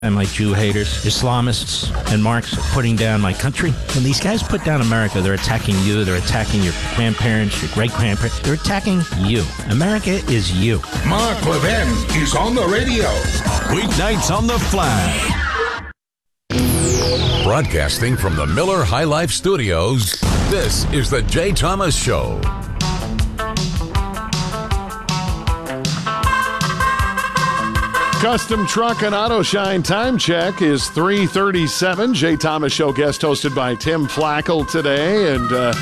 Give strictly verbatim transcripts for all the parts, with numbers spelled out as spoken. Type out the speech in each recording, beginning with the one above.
and my Jew haters, Islamists, and Marx are putting down my country. When these guys put down America, they're attacking you, they're attacking your grandparents, your great-grandparents, they're attacking you. America is you. Mark Levin is on the radio. Weeknights on the Flash. Broadcasting from the Miller High Life Studios, this is the Jay Thomas Show. Custom Truck and Auto Shine time check is three thirty-seven. Jay Thomas Show guest hosted by Tim Flackle today. And, uh,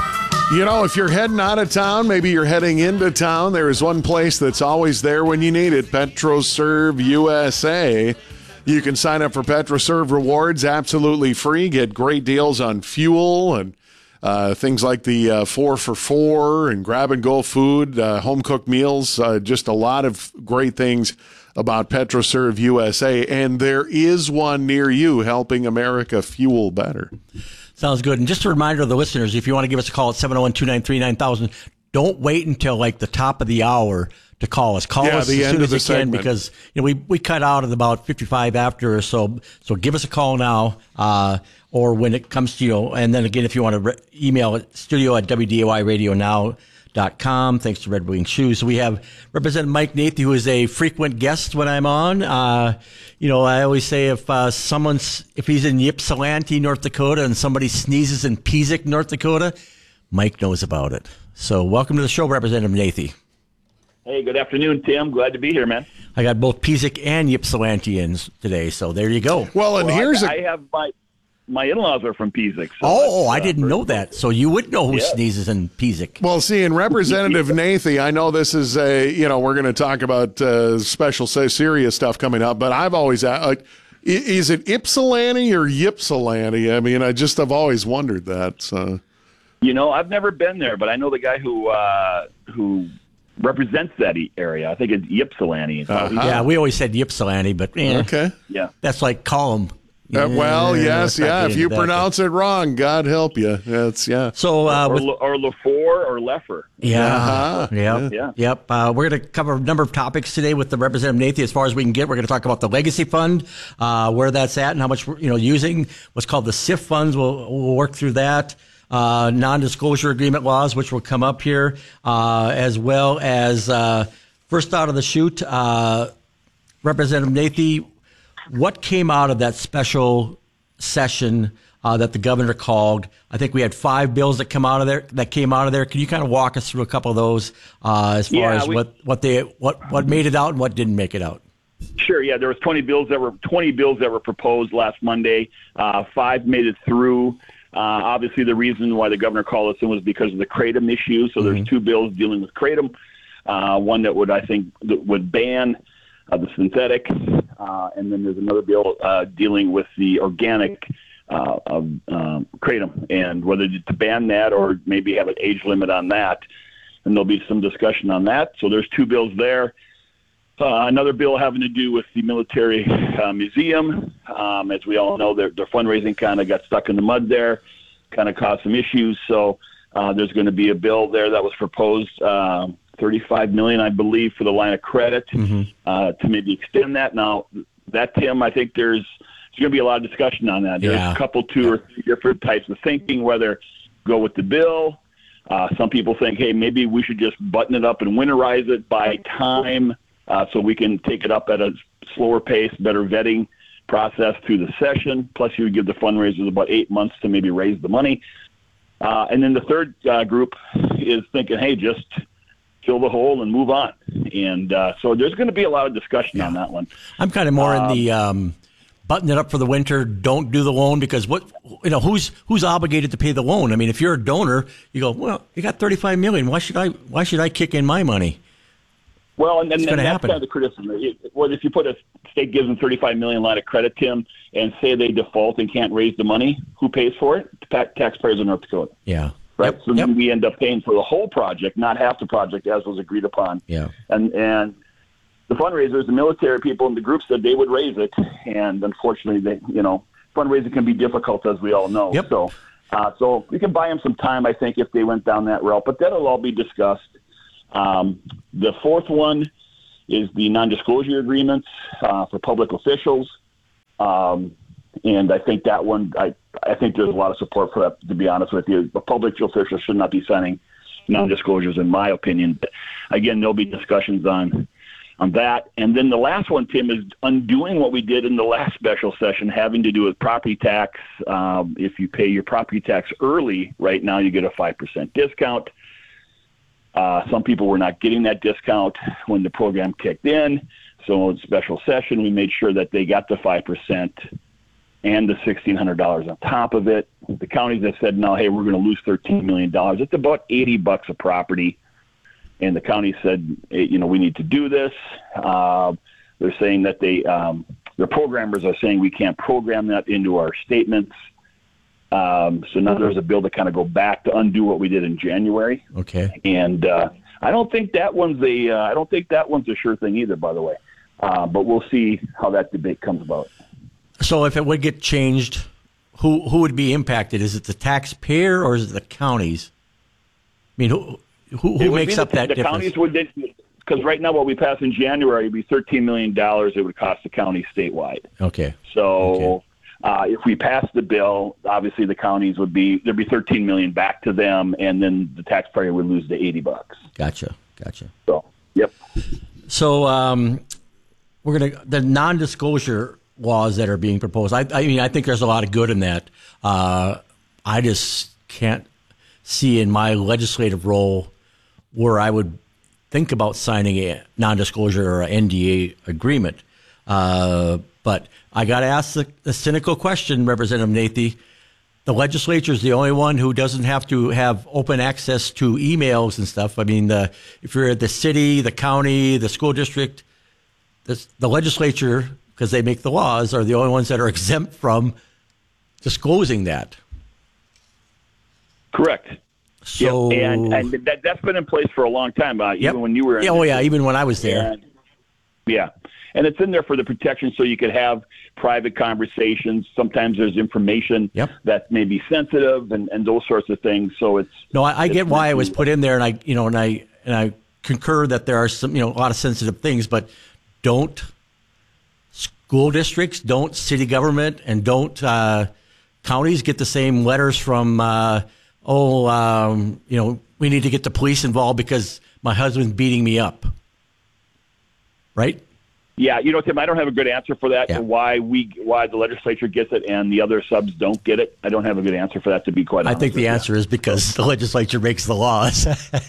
you know, if you're heading out of town, maybe you're heading into town, there is one place that's always there when you need it, PetroServe U S A. You can sign up for PetroServe Rewards absolutely free, get great deals on fuel and uh, things like the uh, four for four and grab-and-go food, uh, home-cooked meals, uh, just a lot of great things about PetroServe U S A, and there is one near you helping America fuel better. Sounds good. And just a reminder to the listeners, if you want to give us a call at seven oh one, two nine three, nine thousand, don't wait until like the top of the hour to call us. Call yeah, us the as end soon of as the you can segment. because you know we, we cut out at about fifty-five after or so. So give us a call now uh, or when it comes to you. And then again, if you want to re- email it, studio at W D A Y radio now dot com. Thanks to Red Wing Shoes. So we have Representative Mike Nathy, who is a frequent guest when I'm on. Uh, you know, I always say if uh, someone's, if he's in Ypsilanti, North Dakota, and somebody sneezes in Pizik, North Dakota, Mike knows about it. So welcome to the show, Representative Nathy. Hey, good afternoon, Tim. Glad to be here, man. I got both Pizik and Ypsilantians today, so there you go. Well, and well, here's I, a... I have my my in-laws are from Pizik. So oh, I uh, didn't know that. So you would know who Yeah. sneezes in Pizik. Well, see, in Representative Nathy, I know this is a, you know, we're going to talk about uh, special, say, serious stuff coming up, but I've always, uh, like, is it Ypsilanti or Ypsilanti? I mean, I just have always wondered that. So. You know, I've never been there, but I know the guy who uh, who represents that area. I think it's Ypsilanti. Uh-huh. Yeah, we always said Ypsilanti, but eh, Okay. Yeah. that's like Column. Uh, well, yes, let's not yeah. get If you into that. pronounce it wrong, God help you. That's, yeah. So, uh, or, with, Le- or Lefort or Leffer. yeah, Uh-huh. yep, Yeah. yep. Uh, we're going to cover a number of topics today with the Representative Nathy as far as we can get. We're going to talk about the Legacy Fund, uh, where that's at and how much we're, you know, using what's called the S I F funds. We'll, we'll work through that. Uh, non-disclosure agreement laws, which will come up here, uh, as well as, uh, first out of the chute, uh, Representative Nathy, what came out of that special session uh, that the governor called? I think we had five bills that come out of there. That came out of there. Can you kind of walk us through a couple of those uh, as far Yeah, as we- what what they what what made it out and what didn't make it out? Sure. Yeah, there was twenty bills that were twenty bills that were proposed last Monday. Uh, five made it through. Uh, obviously, the reason why the governor called us in was because of the kratom issue. So there's two bills dealing with kratom. Uh, one that would, I think, that would ban uh, the synthetic, uh, and then there's another bill uh, dealing with the organic uh, of um, kratom, and whether to ban that or maybe have an age limit on that. And there'll be some discussion on that. So there's two bills there. Uh, another bill having to do with the military uh, museum. Um, as we all know, their, their fundraising kind of got stuck in the mud there, kind of caused some issues. So uh, there's going to be a bill there that was proposed, uh, thirty-five million dollars, I believe, for the line of credit Mm-hmm. uh, to maybe extend that. Now, that, Tim, I think there's, there's going to be a lot of discussion on that. There's Yeah. a couple, two or three different types of thinking, whether go with the bill. Uh, some people think, hey, maybe we should just button it up and winterize it by time uh, so we can take it up at a slower pace, better vetting process through the session. Plus, you would give the fundraisers about eight months to maybe raise the money. Uh, and then the third uh, group is thinking, hey, just fill the hole and move on. And uh, so there's going to be a lot of discussion on that one. I'm kind of more in the um, button it up for the winter. Don't do the loan because what you know who's who's obligated to pay the loan? I mean, if you're a donor, you go, well, you got thirty-five million. Why should I why should I kick in my money? Well, and, and, It's and gonna that's happen. kind of the criticism. It- Well, if you put a state gives them thirty-five million dollars line of credit, Tim, and say they default and can't raise the money, who pays for it? Ta- taxpayers in North Dakota. Yeah. Right. Yep. So Yep. then we end up paying for the whole project, not half the project as was agreed upon. Yeah. And and the fundraisers, the military people, and the group said they would raise it, and unfortunately, they you know fundraising can be difficult as we all know. Yep. So uh, so we can buy them some time, I think, if they went down that route. But that'll all be discussed. Um, the fourth one is the non-disclosure agreements uh, for public officials. Um, and I think that one, I, I think there's a lot of support for that, to be honest with you. The public officials should not be signing non-disclosures, in my opinion. But again, there'll be discussions on on that. And then the last one, Tim, is undoing what we did in the last special session, having to do with property tax. Um, if you pay your property tax early, right now you get a five percent discount. Uh, some people were not getting that discount when the program kicked in. So in special session, we made sure that they got the five percent and the sixteen hundred dollars on top of it. The counties have said, no, hey, we're going to lose thirteen million dollars. It's about eighty bucks a property. And the county said, hey, you know, we need to do this. Uh, they're saying that they, um, their programmers are saying we can't program that into our statements. Um, so now there's a bill to kind of go back to undo what we did in January. Okay. And uh, I don't think that one's a, uh, I don't think that one's a sure thing either, by the way. Uh, but we'll see how that debate comes about. So if it would get changed, who who would be impacted? Is it the taxpayer or is it the counties? I mean, who who, who makes up the, that the difference? Counties would, because right now what we pass in January would be thirteen million dollars. It would cost the county statewide. Okay. So okay. Uh, if we pass the bill, obviously the counties would be, there'd be thirteen million dollars back to them, and then the taxpayer would lose the eighty bucks. Gotcha. Gotcha. So, yep. So um, we're going to, the non-disclosure laws that are being proposed, I, I mean, I think there's a lot of good in that. Uh, I just can't see in my legislative role where I would think about signing a non-disclosure or an N D A agreement. Uh, but I got to ask the, the cynical question, Representative Nathy. The legislature is the only one who doesn't have to have open access to emails and stuff. I mean, the, if you're at the city, the county, the school district, the, the legislature, because they make the laws, are the only ones that are exempt from disclosing that. Correct. So, yep. and, and that, that's been in place for a long time, uh, yep. even when you were in yeah, oh, yeah, even when I was there. And, yeah. And it's in there for the protection so you could have private conversations. Sometimes there's information yep. that may be sensitive and, and those sorts of things. So it's no, I, I it's get why it was put in there, and I, you know, and I and I concur that there are some, you know, a lot of sensitive things, but don't school districts, don't city government, and don't uh, counties get the same letters from uh, oh, um, you know, we need to get the police involved because my husband's beating me up, right? Yeah, you know, Tim, I don't have a good answer for that. Yeah. Why we, why the legislature gets it and the other subs don't get it? I don't have a good answer for that. To be quite honest, I think the answer you. is because the legislature makes the laws.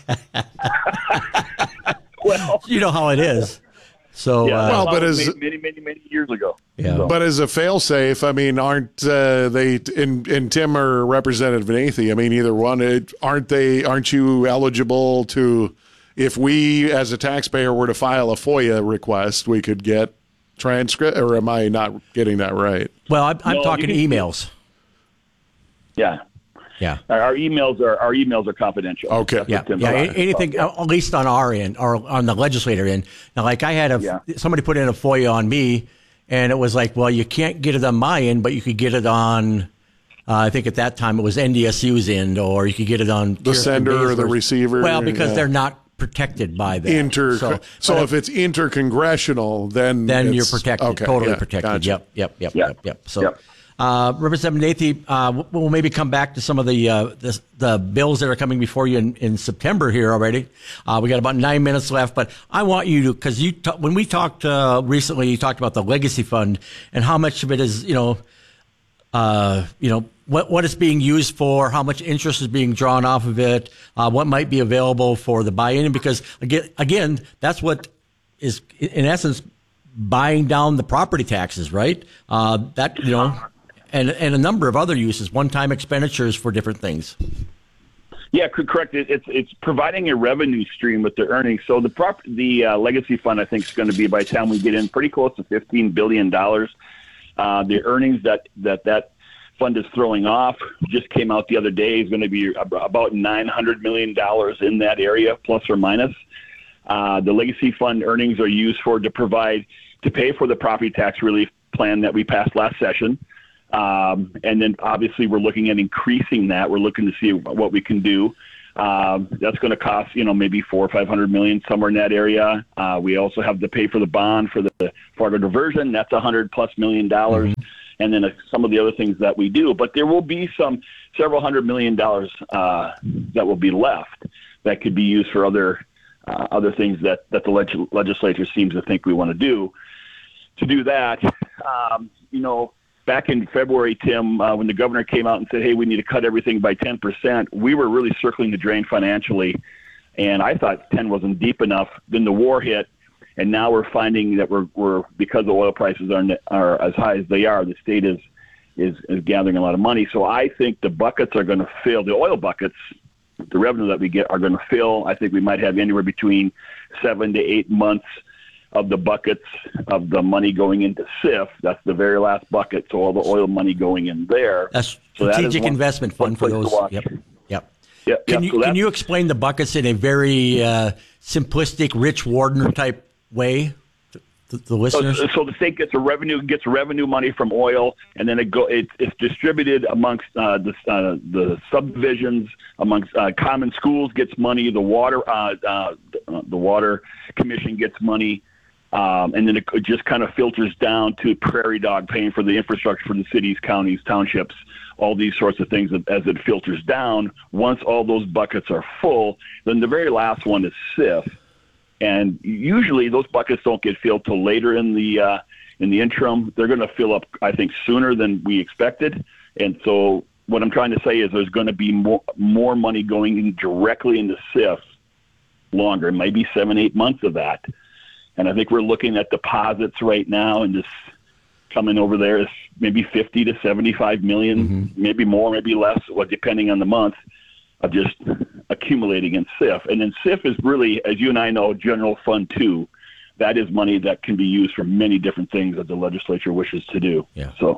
Well, you know how it is. So, yeah, uh, well, but as many, many, many, many years ago. Yeah. So. but as a failsafe, I mean, aren't uh, they? In in Tim or Representative Nathy, I mean, either one. It, aren't they? Aren't you eligible to? If we, as a taxpayer, were to file a FOIA request, we could get transcript, or am I not getting that right? well, I'm, I'm No, talking you can- emails. Yeah, Yeah. our, our emails are our emails are confidential. Okay. That's Yeah, what Tim's yeah. talking a- Anything, about. at least on our end or on the legislator end. Now, like I had a Yeah. somebody put in a FOIA on me, and it was like, well, you can't get it on my end, but you could get it on. Uh, I think at that time it was N D S U's end, or you could get it on The sender or the Baszler's. receiver. Well, because yeah. they're not protected by that. Inter. So, So, but if it's intercongressional, then then you're it's- protected, okay, totally yeah, protected. gotcha. Yep, yep, yep, Yeah. yep, yep. So, Yep. uh, Representative Nathy, uh, we'll maybe come back to some of the uh, the, the bills that are coming before you in, in September here already. Uh, we got about nine minutes left, but I want you to, because you ta- when we talked uh, recently, you talked about the legacy fund and how much of it is, you know, uh, you know, what what it's being used for, how much interest is being drawn off of it, uh, what might be available for the buy-in, because again, again, that's what is in essence buying down the property taxes, right? Uh, that you know, and and a number of other uses, one-time expenditures for different things. Yeah, c- correct. It, it's it's providing a revenue stream with the earnings. So the prop the uh, legacy fund, I think, is going to be by the time we get in pretty close to fifteen billion dollars. Uh, the earnings that that that fund is throwing off just came out the other day is going to be about nine hundred million dollars in that area, plus or minus. Uh, the legacy fund earnings are used for to provide to pay for the property tax relief plan that we passed last session. Um, and then obviously we're looking at increasing that. We're looking to see what we can do. Um, that's going to cost, you know, maybe four or five hundred million, somewhere in that area. Uh, we also have to pay for the bond for the Fargo diversion. That's a hundred plus million dollars. Mm-hmm. And then uh, some of the other things that we do. But there will be some several hundred million dollars uh, that will be left that could be used for other uh, other things that, that the leg- legislature seems to think we want to do. To do that, um, you know, back in February, Tim, uh, when the governor came out and said, hey, we need to cut everything by ten percent, we were really circling the drain financially. And I thought ten wasn't deep enough. Then the war hit. And now we're finding that we're, we're because the oil prices are are as high as they are, the state is, is is gathering a lot of money. So I think the buckets are going to fill. The oil buckets, the revenue that we get are going to fill. I think we might have anywhere between seven to eight months of the buckets of the money going into S I F. That's the very last bucket. So all the oil money going in there. That's so strategic that one, investment fund for those. Yep. Yep. Yep. Can yep. you So can you explain the buckets in a very uh, simplistic Rich Wardner type way to, to the listeners? So, so the state gets a revenue gets revenue money from oil, and then it go it, it's distributed amongst uh, the uh, the subdivisions, amongst uh, common schools gets money. The water uh, uh, the water commission gets money, um, and then it just kind of filters down to Prairie Dog paying for the infrastructure for the cities, counties, townships, all these sorts of things as it filters down. Once all those buckets are full, then the very last one is S I F. And usually those buckets don't get filled till later in the uh, in the interim. They're going to fill up, I think, sooner than we expected. And so what I'm trying to say is there's going to be more more money going in directly into S I F longer, maybe seven, eight months of that. And I think we're looking at deposits right now, and this coming over there is maybe fifty to seventy-five million, mm-hmm. maybe more, maybe less, well, depending on the month, of just accumulating in S I F. And then S I F is really, as you and I know, general fund two. That is money that can be used for many different things that the legislature wishes to do. Yeah. So,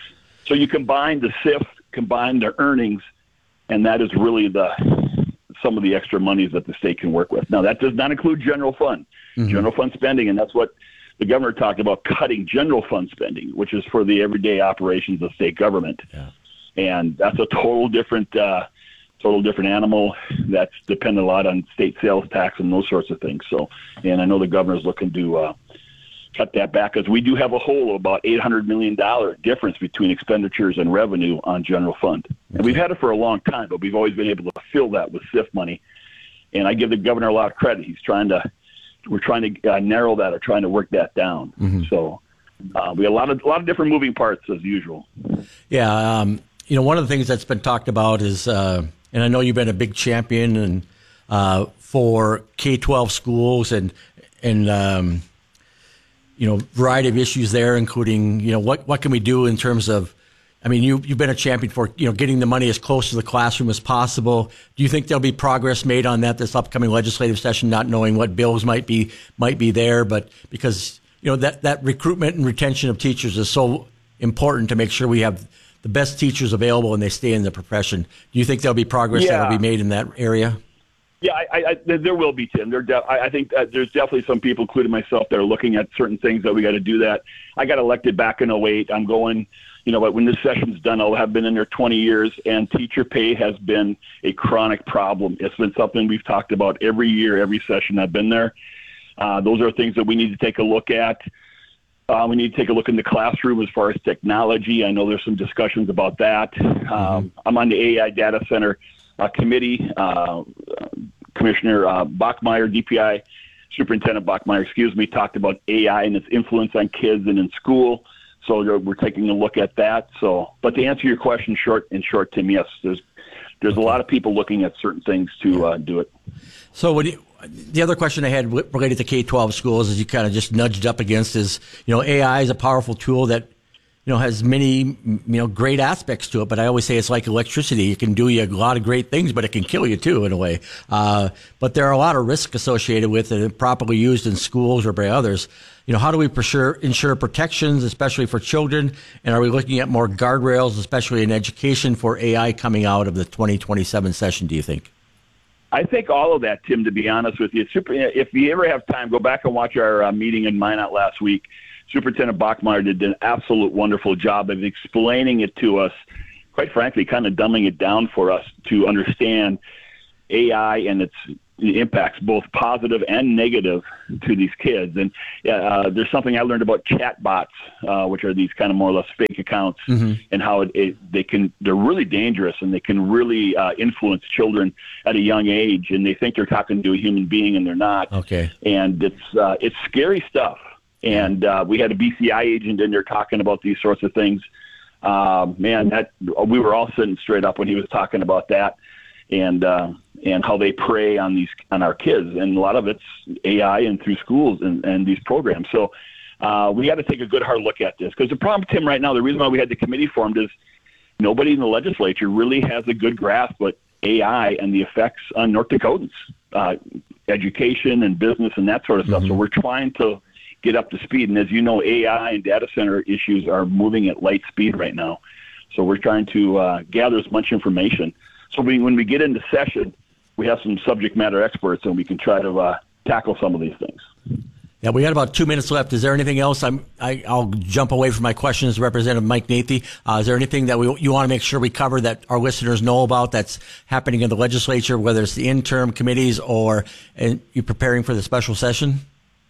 so you combine the S I F, combine their earnings, and that is really the some of the extra monies that the state can work with. Now, that does not include general fund, mm-hmm. general fund spending, and that's what the governor talked about, cutting general fund spending, which is for the everyday operations of state government. Yeah. And that's a total different uh, total different animal that's dependent a lot on state sales tax and those sorts of things. So, and I know the governor's looking to uh, cut that back, because we do have a hole of about eight hundred million dollars difference between expenditures and revenue on general fund. And we've had it for a long time, but we've always been able to fill that with S I F money. And I give the governor a lot of credit. He's trying to, we're trying to uh, narrow that or trying to work that down. Mm-hmm. So uh, we have a lot of, a lot of different moving parts as usual. Yeah. Um, you know, one of the things that's been talked about is, uh, and I know you've been a big champion and uh, for K twelve schools and and um, you know, variety of issues there, including, you know, what what can we do in terms of, I mean, you you've been a champion for, you know, getting the money as close to the classroom as possible. Do you think there'll be progress made on that this upcoming legislative session? Not knowing what bills might be might be there, but because, you know, that that recruitment and retention of teachers is so important to make sure we have the best teachers available and they stay in the profession. Do you think there'll be progress yeah. that will be made in that area? Yeah, I, I, there will be, Tim. There, de- I think that there's definitely some people, including myself, that are looking at certain things that we got to do that. I got elected back in oh eight. I'm going, you know, but when this session's done, I'll have been in there twenty years, and teacher pay has been a chronic problem. It's been something we've talked about every year, every session I've been there. Uh, those are things that we need to take a look at. Uh, we need to take a look in the classroom as far as technology. I know there's some discussions about that. Mm-hmm. Um, I'm on the A I Data Center uh, committee. Uh, Commissioner uh, Bachmeier, D P I Superintendent Bachmeier, excuse me, talked about A I and its influence on kids and in school. So we're taking a look at that. So, but to answer your question, short in short, Tim, yes, there's there's okay. a lot of people looking at certain things to uh, do it. So what do you, the other question I had related to K twelve schools, as you kind of just nudged up against, is, you know, A I is a powerful tool that, you know, has many, you know, great aspects to it. But I always say it's like electricity. It can do you a lot of great things, but it can kill you too, in a way. Uh, but there are a lot of risks associated with it, properly used in schools or by others. You know, how do we ensure, ensure protections, especially for children? And are we looking at more guardrails, especially in education, for A I coming out of the twenty twenty-seven session, do you think? I think all of that, Tim, to be honest with you. Super, if you ever have time, go back and watch our uh, meeting in Minot last week. Superintendent Bachmeier did an absolute wonderful job of explaining it to us, quite frankly, kind of dumbing it down for us to understand. A I and its impacts, both positive and negative, to these kids. And uh, there's something I learned about chat bots, uh, which are these kind of more or less fake accounts, mm-hmm. and how it, it, they can, they're really dangerous, and they can really uh, influence children at a young age, and they think they're talking to a human being, and they're not. Okay. And it's uh, it's scary stuff. And uh, we had a B C I agent in there talking about these sorts of things. Uh, man, that we were all sitting straight up when he was talking about that, and uh, and how they prey on these on our kids, and a lot of it's A I and through schools and, and these programs. So uh, we got to take a good hard look at this, because the problem, Tim, right now, the reason why we had the committee formed is nobody in the legislature really has a good grasp of A I and the effects on North Dakotans, uh, education and business and that sort of stuff. Mm-hmm. So we're trying to get up to speed. And as you know, A I and data center issues are moving at light speed right now. So we're trying to uh, gather as much information. So we, when we get into session, we have some subject matter experts, and we can try to uh, tackle some of these things. Yeah, we got about two minutes left. Is there anything else? I'm, I, I'll jump away from my questions, Representative Mike Nathie. Uh, is there anything that we, you want to make sure we cover that our listeners know about that's happening in the legislature, whether it's the interim committees or and you preparing for the special session?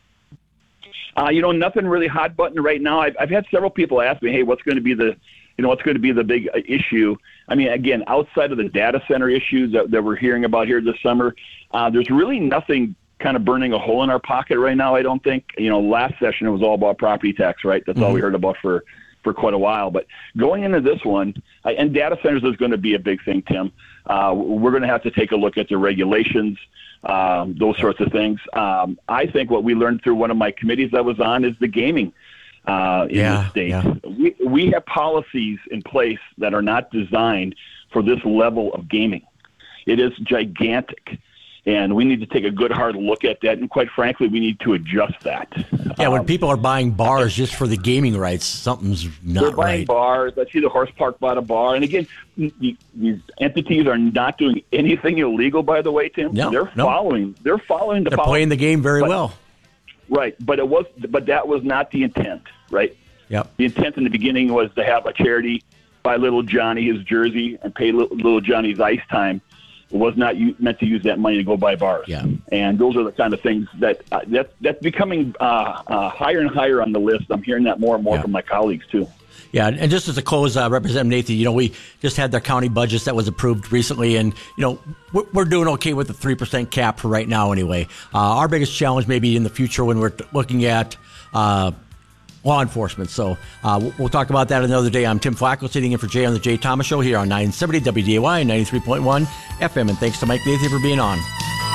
Uh, you know, nothing really hot button right now. I've, I've had several people ask me, hey, what's going to be the, you know, what's going to be the big issue? I mean, again, outside of the data center issues that, that we're hearing about here this summer, uh, there's really nothing kind of burning a hole in our pocket right now, I don't think. You know, last session it was all about property tax, right? That's mm-hmm. all we heard about for, for quite a while. But going into this one, uh, and data centers is going to be a big thing, Tim. Uh, we're going to have to take a look at the regulations, um, those sorts of things. Um, I think what we learned through one of my committees I was on is the gaming uh, in yeah, the state. Yeah. We, we have policies in place that are not designed for this level of gaming. It is gigantic. And we need to take a good hard look at that. And quite frankly, we need to adjust that. Yeah, when um, people are buying bars just for the gaming rights, something's not they're buying right. bars. I see the Horse Park bought a bar. And again, these entities are not doing anything illegal, by the way, Tim. No, they're no. following. They're following the They're policy. playing the game very but, well. Right, but it was, but that was not the intent, right? Yep. The intent in the beginning was to have a charity buy little Johnny his jersey and pay little, little Johnny's ice time. It was not u- meant to use that money to go buy bars. Yeah. And those are the kind of things that uh, that that's becoming uh, uh, higher and higher on the list. I'm hearing that more and more yeah. from my colleagues, too. Yeah, and just as a close, uh, Representative Nathie, you know, we just had their county budgets that was approved recently, and, you know, we're, we're doing okay with the three percent cap for right now anyway. Uh, our biggest challenge may be in the future when we're t- looking at uh, law enforcement. So uh, we'll, we'll talk about that another day. I'm Tim Flacco, sitting in for Jay on the Jay Thomas Show here on nine seventy W D A Y and ninety-three point one F M, and thanks to Mike Nathie for being on.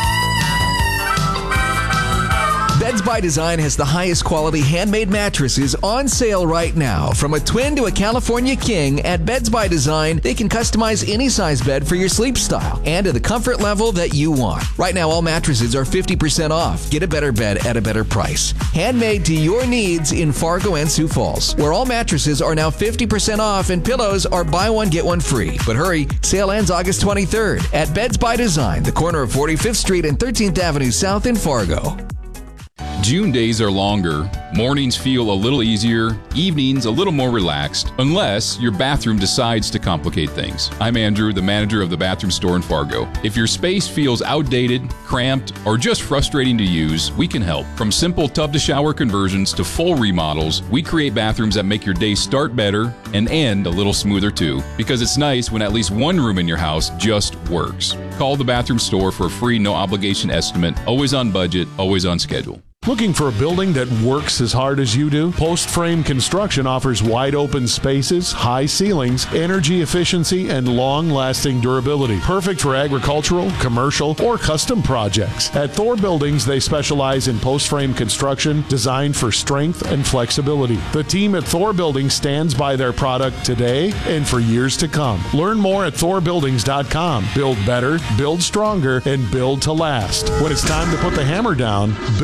Beds by Design has the highest quality handmade mattresses on sale right now. From a twin to a California king, at Beds by Design, they can customize any size bed for your sleep style and to the comfort level that you want. Right now, all mattresses are fifty percent off. Get a better bed at a better price. Handmade to your needs in Fargo and Sioux Falls, where all mattresses are now fifty percent off and pillows are buy one, get one free. But hurry, sale ends August twenty-third at Beds by Design, the corner of forty-fifth Street and thirteenth Avenue South in Fargo. June days are longer, mornings feel a little easier, evenings a little more relaxed, unless your bathroom decides to complicate things. I'm Andrew, the manager of the bathroom store in Fargo. If your space feels outdated, cramped, or just frustrating to use, we can help. From simple tub-to-shower conversions to full remodels, we create bathrooms that make your day start better and end a little smoother too, because it's nice when at least one room in your house just works. Call the bathroom store for a free no-obligation estimate, always on budget, always on schedule. Looking for a building that works as hard as you do? Post Frame Construction offers wide open spaces, high ceilings, energy efficiency, and long-lasting durability. Perfect for agricultural, commercial, or custom projects. At Thor Buildings, they specialize in post frame construction designed for strength and flexibility. The team at Thor Buildings stands by their product today and for years to come. Learn more at thor buildings dot com. Build better, build stronger, and build to last. When it's time to put the hammer down, build with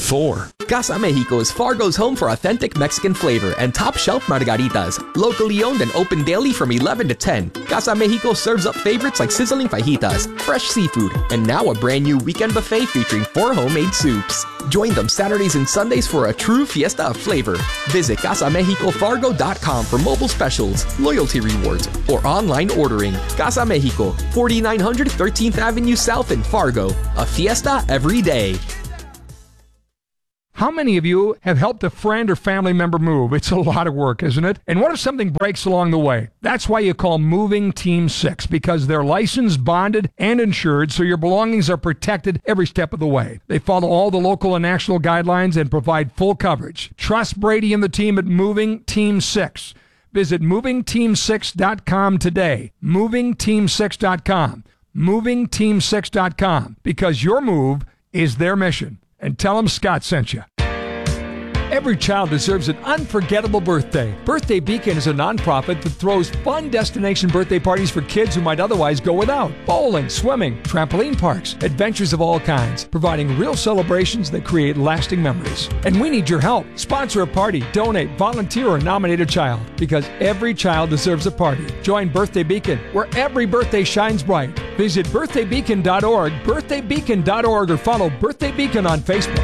four. Casa Mexico is Fargo's home for authentic Mexican flavor and top-shelf margaritas. Locally owned and open daily from eleven to ten. Casa Mexico serves up favorites like sizzling fajitas, fresh seafood, and now a brand new weekend buffet featuring four homemade soups. Join them Saturdays and Sundays for a true fiesta of flavor. Visit casa mexico fargo dot com for mobile specials, loyalty rewards, or online ordering. Casa Mexico, forty-nine hundred thirteenth Avenue South in Fargo. A fiesta every day. How many of you have helped a friend or family member move? It's a lot of work, isn't it? And what if something breaks along the way? That's why you call Moving Team six, because they're licensed, bonded, and insured, so your belongings are protected every step of the way. They follow all the local and national guidelines and provide full coverage. Trust Brady and the team at Moving Team six. Visit moving team six dot com today. moving team six dot com. moving team six dot com, because your move is their mission. And tell them Scott sent you. Every child deserves an unforgettable birthday. Birthday Beacon is a nonprofit that throws fun destination birthday parties for kids who might otherwise go without. Bowling, swimming, trampoline parks, adventures of all kinds, providing real celebrations that create lasting memories. And we need your help. Sponsor a party, donate, volunteer, or nominate a child, because every child deserves a party. Join Birthday Beacon, where every birthday shines bright. Visit birthday beacon dot org, birthday beacon dot org, or follow Birthday Beacon on Facebook.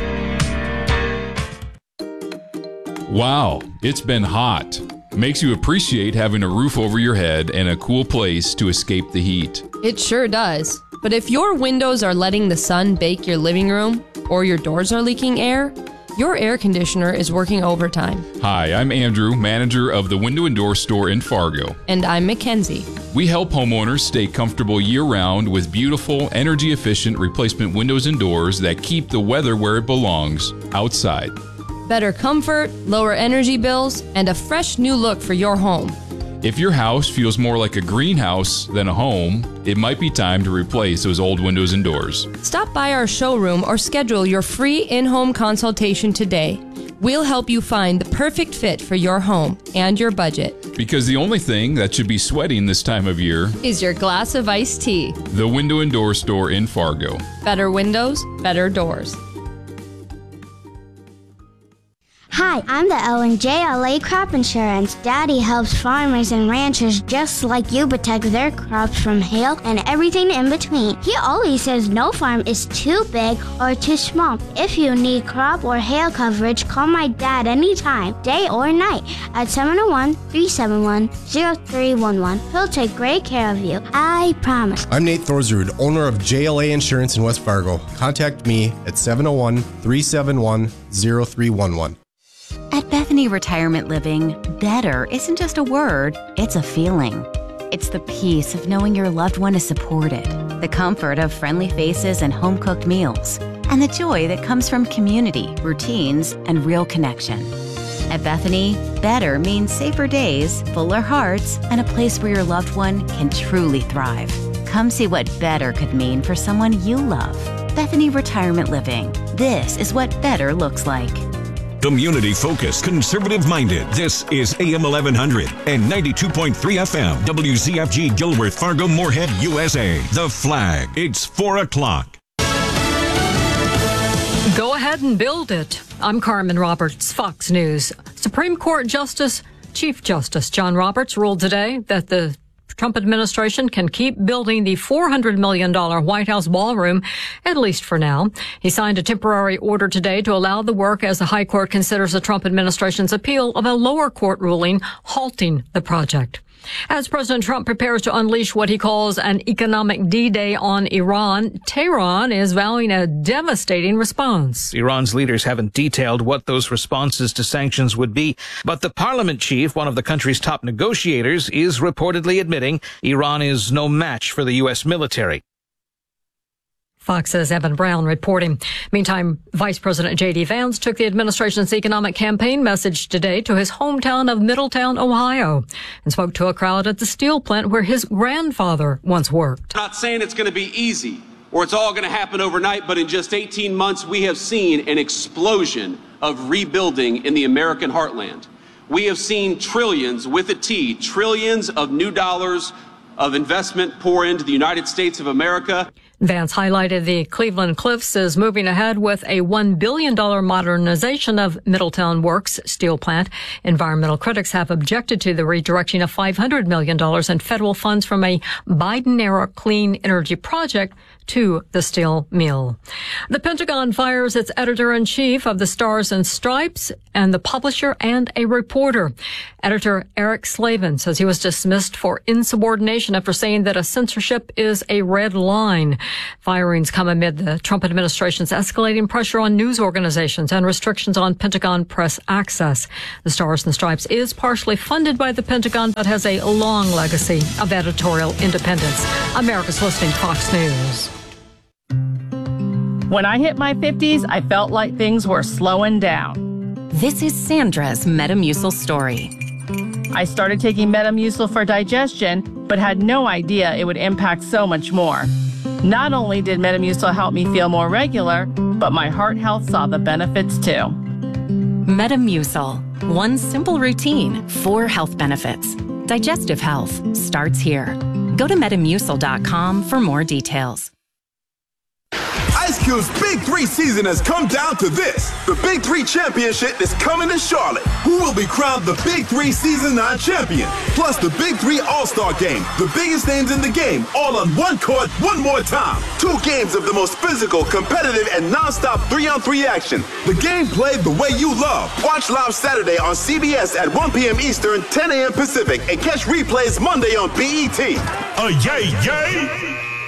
Wow, it's been hot. Makes you appreciate having a roof over your head and a cool place to escape the heat. It sure does. But if your windows are letting the sun bake your living room, or your doors are leaking air, your air conditioner is working overtime. Hi, I'm Andrew, manager of the Window and Door Store in Fargo. And I'm Mackenzie. We help homeowners stay comfortable year-round with beautiful, energy-efficient replacement windows and doors that keep the weather where it belongs, outside. Better comfort, lower energy bills, and a fresh new look for your home. If your house feels more like a greenhouse than a home, it might be time to replace those old windows and doors. Stop by our showroom or schedule your free in-home consultation today. We'll help you find the perfect fit for your home and your budget. Because the only thing that should be sweating this time of year is your glass of iced tea. The Window and Door Store in Fargo. Better windows, better doors. Hi, I'm the L and J L A Crop Insurance. Daddy helps farmers and ranchers just like you protect their crops from hail and everything in between. He always says no farm is too big or too small. If you need crop or hail coverage, call my dad anytime, day or night, at seven oh one, three seven one, oh three one one. He'll take great care of you. I promise. I'm Nate Thorsrud, owner of J L A Insurance in West Fargo. Contact me at seven oh one, three seven one, oh three one one. At Bethany Retirement Living, better isn't just a word, it's a feeling. It's the peace of knowing your loved one is supported, the comfort of friendly faces and home-cooked meals, and the joy that comes from community, routines, and real connection. At Bethany, better means safer days, fuller hearts, and a place where your loved one can truly thrive. Come see what better could mean for someone you love. Bethany Retirement Living. This is what better looks like. Community-focused, conservative-minded. This is A M eleven hundred and ninety-two point three F M. W Z F G Gilworth, Fargo, Moorhead, U S A. The Flag. It's four o'clock. Go ahead and build it. I'm Carmen Roberts, Fox News. Supreme Court Justice, Chief Justice John Roberts ruled today that the Trump administration can keep building the four hundred million dollars White House ballroom, at least for now. He signed a temporary order today to allow the work as the High Court considers the Trump administration's appeal of a lower court ruling halting the project. As President Trump prepares to unleash what he calls an economic D-Day on Iran, Tehran is vowing a devastating response. Iran's leaders haven't detailed what those responses to sanctions would be, but the parliament chief, one of the country's top negotiators, is reportedly admitting Iran is no match for the U S military. Fox's Evan Brown reporting. Meantime, Vice President J D. Vance took the administration's economic campaign message today to his hometown of Middletown, Ohio, and spoke to a crowd at the steel plant where his grandfather once worked. I'm not saying it's going to be easy or it's all going to happen overnight, but in just eighteen months, we have seen an explosion of rebuilding in the American heartland. We have seen trillions, with a T, trillions of new dollars of investment pour into the United States of America. Vance highlighted the Cleveland Cliffs is moving ahead with a one billion dollars modernization of Middletown Works steel plant. Environmental critics have objected to the redirection of five hundred million dollars in federal funds from a Biden-era clean energy project to the steel mill. The Pentagon fires its editor-in-chief of the Stars and Stripes and the publisher and a reporter. Editor Eric Slavin says he was dismissed for insubordination after saying that a censorship is a red line. Firings come amid the Trump administration's escalating pressure on news organizations and restrictions on Pentagon press access. The Stars and Stripes is partially funded by the Pentagon but has a long legacy of editorial independence. America's listening to Fox News. When I hit my fifties, I felt like things were slowing down. This is Sandra's Metamucil story. I started taking Metamucil for digestion, but had no idea it would impact so much more. Not only did Metamucil help me feel more regular, but my heart health saw the benefits too. Metamucil. One simple routine, four health benefits. Digestive health starts here. Go to metamucil dot com for more details. Ice Cube's Big Three season has come down to this. The Big Three Championship is coming to Charlotte. Who will be crowned the Big Three Season nine champion? Plus the Big Three All-Star Game. The biggest names in the game, all on one court, one more time. Two games of the most physical, competitive, and non-stop three-on-three action. The game played the way you love. Watch live Saturday on C B S at one p.m. Eastern, ten a.m. Pacific, and catch replays Monday on B E T. Uh, yay, yay!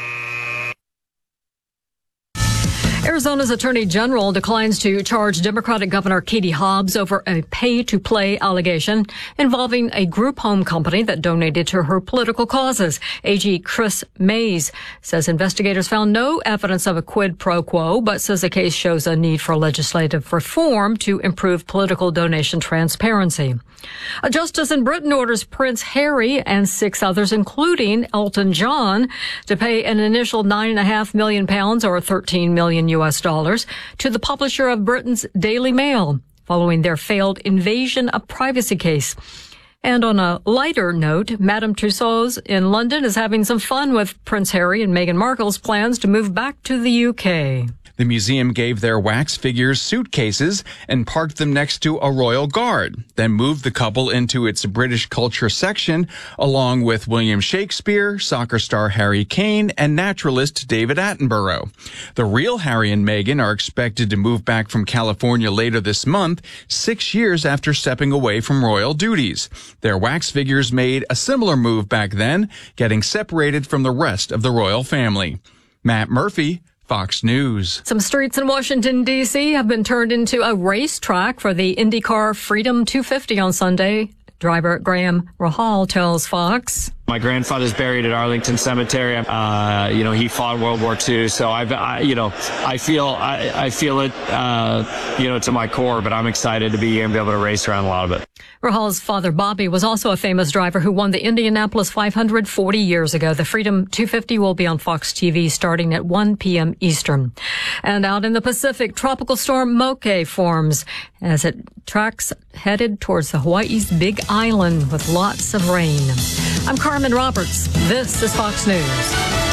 Arizona's Attorney General declines to charge Democratic Governor Katie Hobbs over a pay-to-play allegation involving a group home company that donated to her political causes. A G Chris Mays says investigators found no evidence of a quid pro quo, but says the case shows a need for legislative reform to improve political donation transparency. A justice in Britain orders Prince Harry and six others, including Elton John, to pay an initial nine and a half million pounds or thirteen million U S dollars to the publisher of Britain's Daily Mail following their failed invasion of privacy case. And on a lighter note, Madame Tussauds in London is having some fun with Prince Harry and Meghan Markle's plans to move back to the U K. The museum gave their wax figures suitcases and parked them next to a royal guard, then moved the couple into its British culture section, along with William Shakespeare, soccer star Harry Kane, and naturalist David Attenborough. The real Harry and Meghan are expected to move back from California later this month, six years after stepping away from royal duties. Their wax figures made a similar move back then, getting separated from the rest of the royal family. Matt Murphy, Fox News. Some streets in Washington, D C have been turned into a racetrack for the IndyCar Freedom two fifty on Sunday. Driver Graham Rahal tells Fox. My grandfather's buried at Arlington Cemetery. Uh, you know, he fought World War Two, so I've, I, you know, I feel, I, I feel it, uh, you know, to my core. But I'm excited to be here and be able to race around a lot of it. Rahal's father, Bobby, was also a famous driver who won the Indianapolis five hundred forty years ago. The Freedom two fifty will be on Fox T V starting at one p.m. Eastern. And out in the Pacific, tropical storm Moke forms as it tracks headed towards the Hawaii's Big Island with lots of rain. I'm Carmen Roberts. This is Fox News.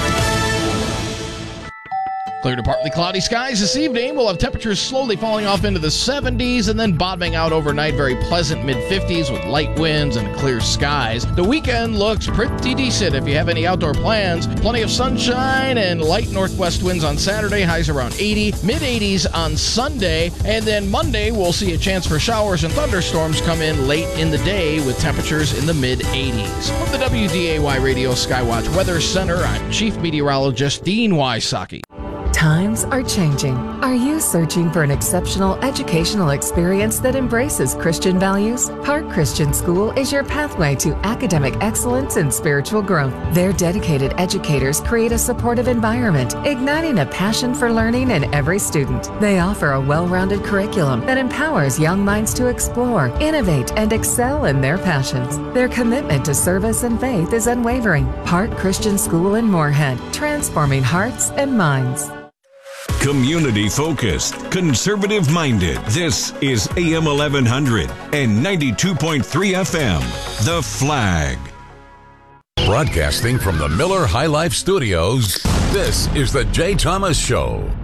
Clear to partly cloudy skies this evening. We'll have temperatures slowly falling off into the seventies and then bottoming out overnight. Very pleasant mid-fifties with light winds and clear skies. The weekend looks pretty decent if you have any outdoor plans. Plenty of sunshine and light northwest winds on Saturday. Highs around eighty. mid-eighties on Sunday. And then Monday, we'll see a chance for showers and thunderstorms come in late in the day with temperatures in the mid-eighties. From the W D A Y Radio Skywatch Weather Center, I'm Chief Meteorologist Dean Wysocki. Times are changing. Are you searching for an exceptional educational experience that embraces Christian values? Park Christian School is your pathway to academic excellence and spiritual growth. Their dedicated educators create a supportive environment, igniting a passion for learning in every student. They offer a well-rounded curriculum that empowers young minds to explore, innovate, and excel in their passions. Their commitment to service and faith is unwavering. Park Christian School in Moorhead, transforming hearts and minds. Community focused, conservative minded. This is A M eleven hundred and ninety-two point three F M. The Flag. Broadcasting from the Miller High Life Studios, this is the Jay Thomas Show.